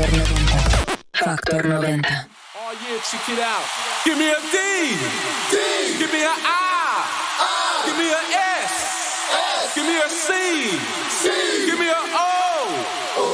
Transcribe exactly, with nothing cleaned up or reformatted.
noventa. Factor noventa. Oh yeah, check it out. Give me a D. D. Give me a I. I. Give me a S. S. Give me a C. C. Give me a O.